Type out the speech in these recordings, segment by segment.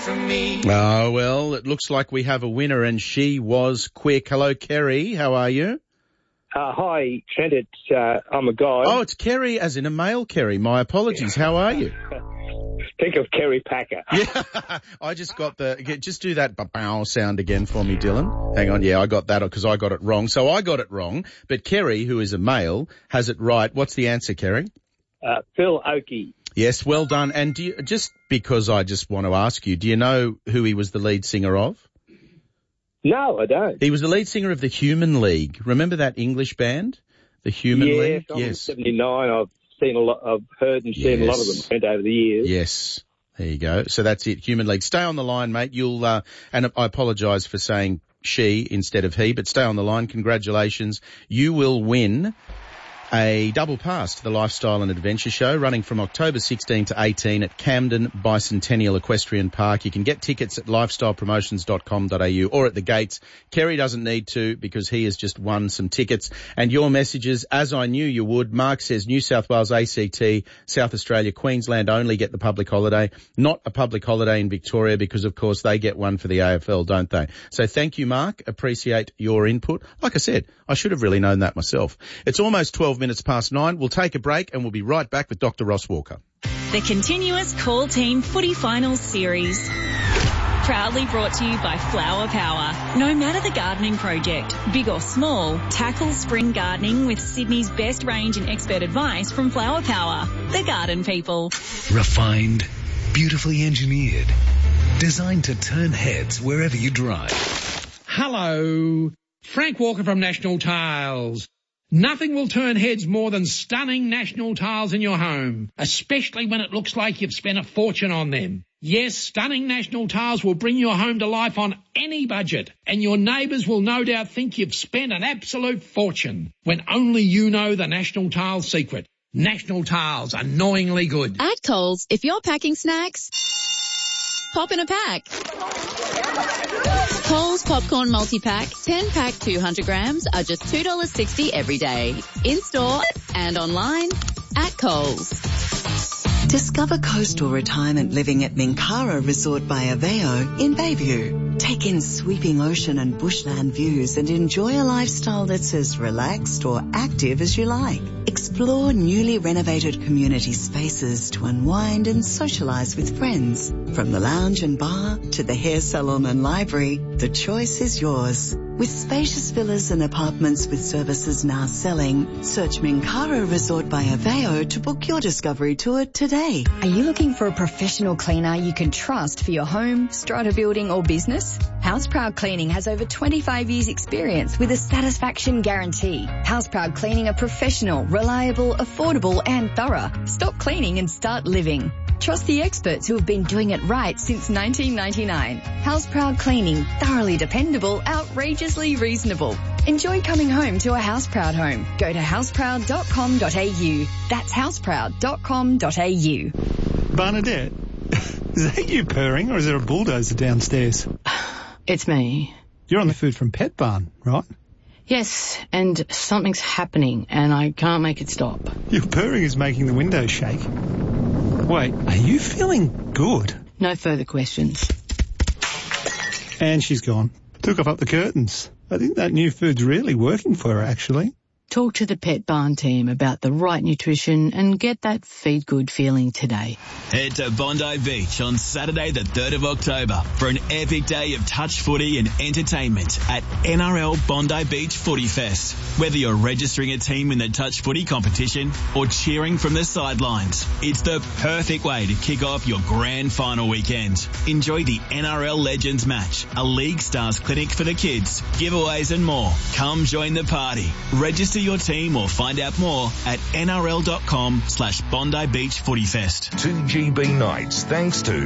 from me. Oh, well, it looks like we have a winner, and she was quick. Hello, Kerry. How are you? Hi, Trent. I'm a guy. Oh, it's Kerry, as in a male Kerry. My apologies. How are you? Think of Kerry Packer. Yeah, I just got just do that bow sound again for me, Dylan. Hang on. Yeah, I got that because I got it wrong. So I got it wrong, but Kerry, who is a male, has it right. What's the answer, Kerry? Phil Oakey. Yes, well done. And just because I just want to ask you, do you know who he was the lead singer of? No, I don't. He was the lead singer of the Human League. Remember that English band, the Human League? Yes, 79. I've heard and seen a lot of them over the years. Yes. There you go. So that's it, Human League. Stay on the line, mate. You'll, and I apologise for saying she instead of he, but stay on the line. Congratulations. You will win a double pass to the Lifestyle and Adventure Show running from October 16 to 18 at Camden Bicentennial Equestrian Park. You can get tickets at lifestylepromotions.com.au or at the gates. Kerry doesn't need to because he has just won some tickets. And your messages, as I knew you would. Mark says New South Wales, ACT, South Australia, Queensland only get the public holiday. Not a public holiday in Victoria because, of course, they get one for the AFL, don't they? So thank you, Mark. Appreciate your input. Like I said, I should have really known that myself. It's almost 12 minutes past 9. We'll take a break and we'll be right back with Dr. Ross Walker. The continuous Call Team Footy Finals series. Proudly brought to you by Flower Power. No matter the gardening project, big or small, tackle spring gardening with Sydney's best range and expert advice from Flower Power. The garden people. Refined, beautifully engineered, designed to turn heads wherever you drive. Hello, Frank Walker from National Tiles. Nothing will turn heads more than stunning National Tiles in your home, especially when it looks like you've spent a fortune on them. Yes, stunning National Tiles will bring your home to life on any budget, and your neighbours will no doubt think you've spent an absolute fortune, when only you know the National Tiles secret. National Tiles, annoyingly good. At Coles, if you're packing snacks, pop in a pack. Coles Popcorn Multi-Pack, 10-pack 200 grams are just $2.60 every day. In-store and online at Coles. Discover coastal retirement living at Minkara Resort by Aveo in Bayview. Take in sweeping ocean and bushland views and enjoy a lifestyle that's as relaxed or active as you like. Explore newly renovated community spaces to unwind and socialise with friends. From the lounge and bar to the hair salon and library, the choice is yours. With spacious villas and apartments with services now selling, search Minkara Resort by Aveo to book your discovery tour today. Are you looking for a professional cleaner you can trust for your home, strata building or business? Houseproud Cleaning has over 25 years experience with a satisfaction guarantee. Houseproud Cleaning are professional, reliable, affordable and thorough. Stop cleaning and start living. Trust the experts who have been doing it right since 1999. Houseproud Cleaning, thoroughly dependable, outrageously reasonable. Enjoy coming home to a Houseproud home. Go to houseproud.com.au. That's houseproud.com.au. Bernadette, is that you purring or is there a bulldozer downstairs? It's me. You're on the food from Pet Barn, right? Yes, and something's happening and I can't make it stop. Your purring is making the windows shake. Wait, are you feeling good? No further questions. And she's gone. Took off up the curtains. I think that new food's really working for her, actually. Talk to the Pet Barn team about the right nutrition and get that feed good feeling today. Head to Bondi Beach on Saturday the 3rd of October for an epic day of touch footy and entertainment at NRL Bondi Beach Footy Fest. Whether you're registering a team in the touch footy competition or cheering from the sidelines, it's the perfect way to kick off your grand final weekend. Enjoy the NRL Legends match, a League Stars clinic for the kids, giveaways and more. Come join the party. Register your team or find out more at nrl.com/Bondi Beach Footy Fest. 2GB nights thanks to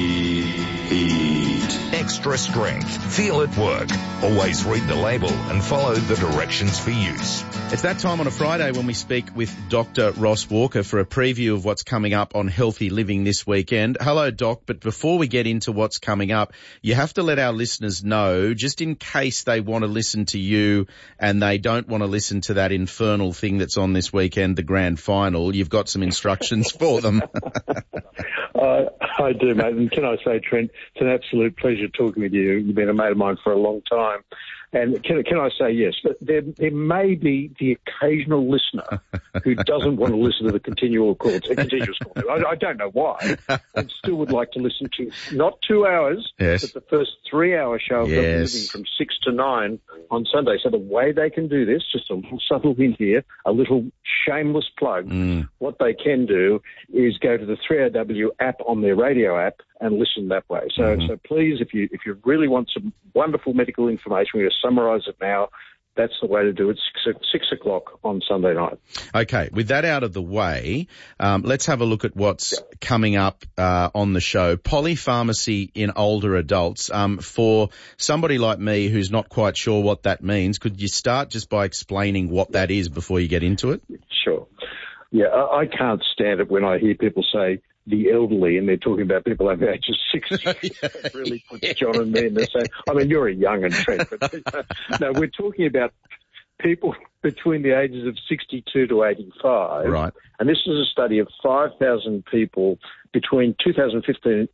Eat Extra Strength. Feel it work. Always read the label and follow the directions for use. It's that time on a Friday when we speak with Dr. Ross Walker for a preview of what's coming up on Healthy Living this weekend. Hello, Doc, but before we get into what's coming up, you have to let our listeners know, just in case they want to listen to you and they don't want to listen to that infernal thing that's on this weekend, the grand final, you've got some instructions for them. I do, mate. And can I say, Trent, it's an absolute pleasure talking with you. You've been a mate of mine for a long time. And can I say, yes, there may be the occasional listener who doesn't want to listen to the continuous call. I don't know why, and still would like to listen to not 2 hours, but the first 3 hour show of Living from 6 to 9 on Sunday. So the way they can do this, just a little subtle hint here, a little shameless plug. What they can do is go to the 3RW app on their radio app and listen that way. So please, if you really want some wonderful medical information, we're going to summarise it now. That's the way to do it, 6 o'clock on Sunday night. Okay, with that out of the way, let's have a look at what's coming up on the show. Polypharmacy in older adults. For somebody like me who's not quite sure what that means, could you start just by explaining what that is before you get into it? Sure. Yeah, I can't stand it when I hear people say the elderly, and they're talking about people over the age of 60. It really puts John and me in the same. I mean, you're a young and Trent, but no, we're talking about people between the ages of 62 to 85. Right. And this is a study of 5,000 people between 2015 and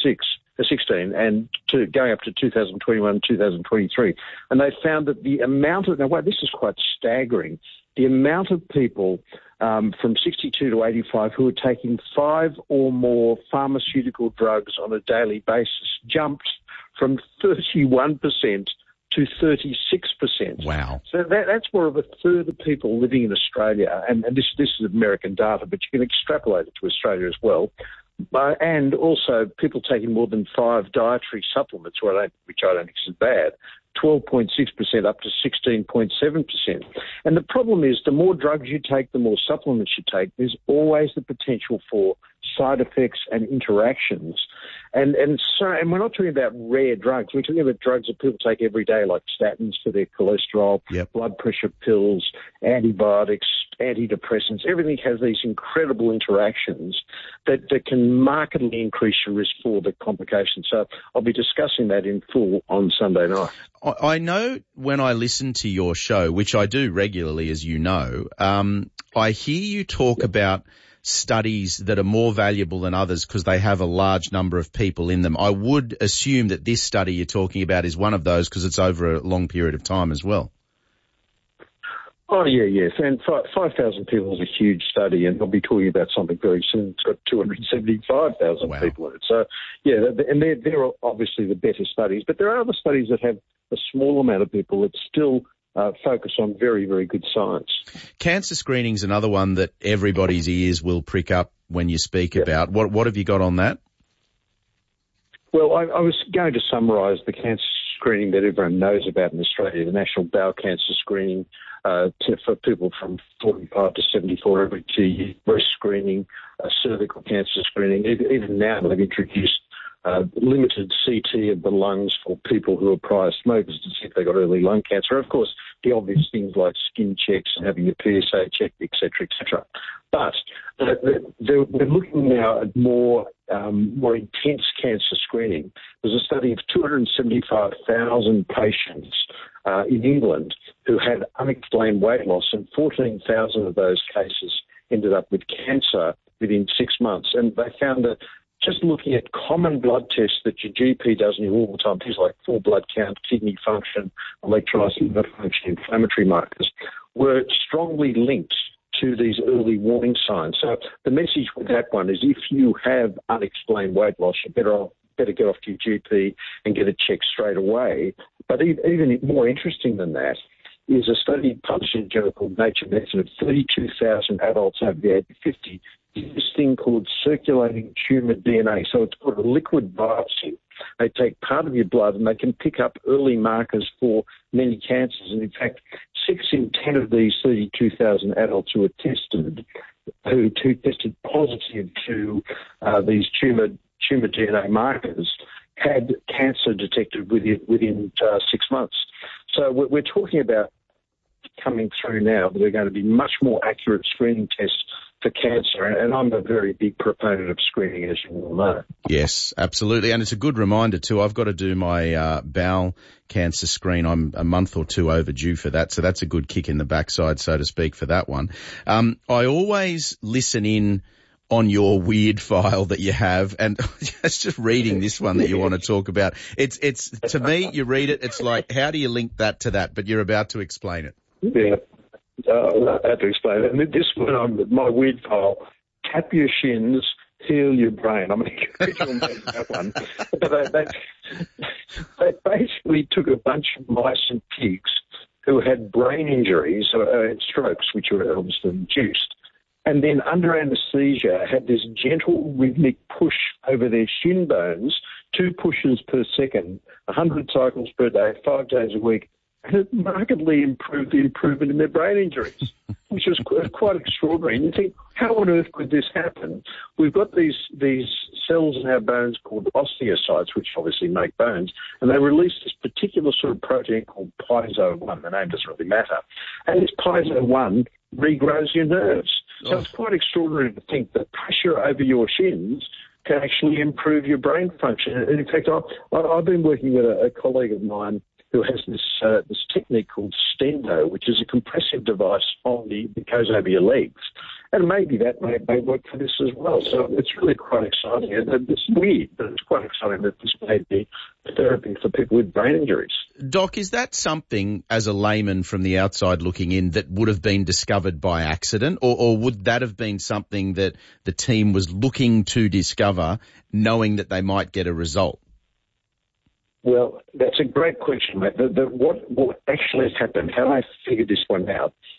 2016 and going up to 2021 and 2023. And they found that the amount of, this is quite staggering, the amount of people from 62 to 85 who are taking 5 or more pharmaceutical drugs on a daily basis jumped from 31% to 36%. Wow. So that's more of a third of people living in Australia, and this is American data, but you can extrapolate it to Australia as well. And also people taking more than 5 dietary supplements, which I don't think is bad, 12.6% up to 16.7%. And the problem is the more drugs you take, the more supplements you take, there's always the potential for side effects and interactions. And we're not talking about rare drugs. We're talking about drugs that people take every day, like statins for their cholesterol, blood pressure pills, antibiotics, antidepressants. Everything has these incredible interactions that can markedly increase your risk for the complications. So I'll be discussing that in full on Sunday night. I know when I listen to your show, which I do regularly, as you know, I hear you talk about studies that are more valuable than others because they have a large number of people in them. I would assume that this study you're talking about is one of those because it's over a long period of time as well. Oh, yes. And 5,000 people is a huge study, and I'll be talking about something very soon. It's got 275,000 people in it. So, and they're obviously the better studies. But there are other studies that have a small amount of people that still focus on very, very good science. Cancer screening is another one that everybody's ears will prick up when you speak about. What have you got on that? Well, I was going to summarise the cancer screening that everyone knows about in Australia, the National Bowel Cancer Screening for people from 45 to 74 every 2 years, breast screening, cervical cancer screening. Even now they've introduced limited CT of the lungs for people who are prior smokers to see if they've got early lung cancer. Of course, the obvious things like skin checks and having your PSA checked, et cetera. But they're looking now at more intense cancer screening. There's a study of 275,000 patients in England who had unexplained weight loss, and 14,000 of those cases ended up with cancer within 6 months. And they found that just looking at common blood tests that your GP does in you all the time, things like full blood count, kidney function, electrolytes, liver function, inflammatory markers, were strongly linked to these early warning signs. So the message with that one is if you have unexplained weight loss, you better get off to your GP and get it checked straight away. But even more interesting than that is a study published in a journal called Nature Medicine of 32,000 adults over the age of 50. This thing called circulating tumour DNA. So it's called a liquid biopsy. They take part of your blood and they can pick up early markers for many cancers. And in fact, 6 in 10 of these 32,000 adults who were tested, who tested positive to these tumour DNA markers, had cancer detected within 6 months. So we're talking about coming through now that are going to be much more accurate screening tests for cancer, and I'm a very big proponent of screening, as you all know. Yes, absolutely, and it's a good reminder too. I've got to do my bowel cancer screen. I'm a month or two overdue for that, so that's a good kick in the backside, so to speak, for that one. I always listen in on your weird file that you have, and just reading this one that you want to talk about. It's to me, you read it, it's like, how do you link that to that? But you're about to explain it. Yeah, I have to explain it. And this one, my weird file, tap your shins, heal your brain. I'm going to make that one. But they basically took a bunch of mice and pigs who had brain injuries and strokes, which were obviously induced, and then under anaesthesia had this gentle rhythmic push over their shin bones, 2 pushes per second, 100 cycles per day, 5 days a week, and it markedly improved the improvement in their brain injuries, which was quite extraordinary. And you think, how on earth could this happen? We've got these cells in our bones called osteocytes, which obviously make bones, and they release this particular sort of protein called piezo-1. The name doesn't really matter. And this piezo-1 regrows your nerves. So it's quite extraordinary to think that pressure over your shins can actually improve your brain function. And in fact, I've been working with a colleague of mine who has this technique called Stendo, which is a compressive device that goes over your legs. And maybe that may work for this as well. So it's really quite exciting. It's weird, but it's quite exciting that this may be therapy for people with brain injuries. Doc, is that something, as a layman from the outside looking in, that would have been discovered by accident? Or would that have been something that the team was looking to discover, knowing that they might get a result? Well, that's a great question, mate. What actually happened, how I figured this one out,